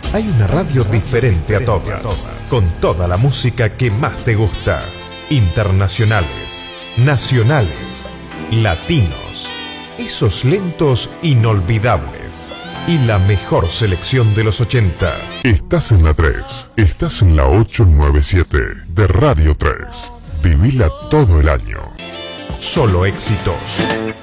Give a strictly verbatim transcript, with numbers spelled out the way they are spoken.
Hay una radio diferente a todas, con toda la música que más te gusta. Internacionales, nacionales, latinos, esos lentos inolvidables y la mejor selección de los ochenta. Estás en la tres, estás en la ochocientos noventa y siete de Radio tres. Vivila todo el año. Solo éxitos.